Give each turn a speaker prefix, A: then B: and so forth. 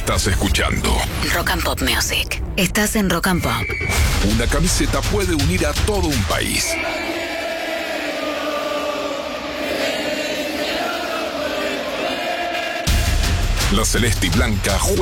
A: Estás escuchando
B: Rock and Pop Music. Estás en Rock and Pop.
A: Una camiseta puede unir a todo un país. La celeste y blanca juega